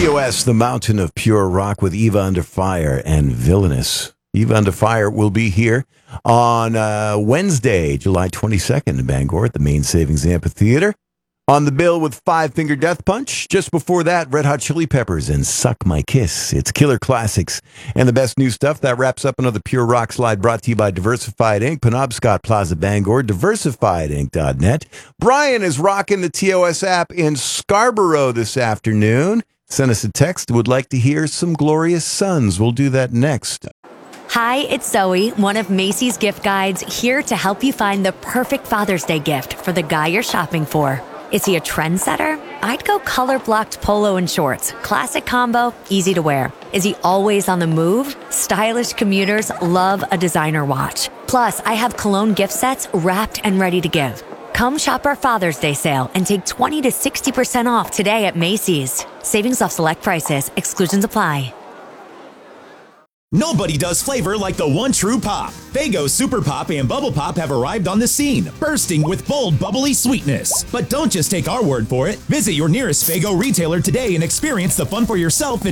TOS, the mountain of pure rock with Eva Under Fire and Villainous. Eva Under Fire will be here on Wednesday, July 22nd in Bangor at the Main Savings Amphitheater. On the bill with Five Finger Death Punch. Just before that, Red Hot Chili Peppers and Suck My Kiss. It's Killer Classics and the best new stuff. That wraps up another Pure Rock Slide brought to you by Diversified Inc., Penobscot Plaza, Bangor, diversifiedinc.net. Brian is rocking the TOS app in Scarborough this afternoon. Send us a text. Would like to hear some Glorious Sons. We'll do that next. Hi, it's Zoe, one of Macy's gift guides, here to help you find the perfect Father's Day gift for the guy you're shopping for. Is he a trendsetter? I'd go color-blocked polo and shorts. Classic combo, easy to wear. Is he always on the move? Stylish commuters love a designer watch. Plus, I have cologne gift sets wrapped and ready to give. Come shop our Father's Day sale and take 20 to 60% off today at Macy's. Savings off select prices. Exclusions apply. Nobody does flavor like the one true pop. Faygo Super Pop and Bubble Pop have arrived on the scene, bursting with bold, bubbly sweetness. But don't just take our word for it. Visit your nearest Faygo retailer today and experience the fun for yourself